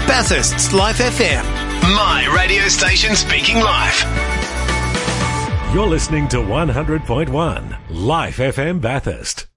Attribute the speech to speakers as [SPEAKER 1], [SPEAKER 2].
[SPEAKER 1] Bathurst's Life FM. My radio station speaking live.
[SPEAKER 2] You're listening to 100.1 Life FM Bathurst.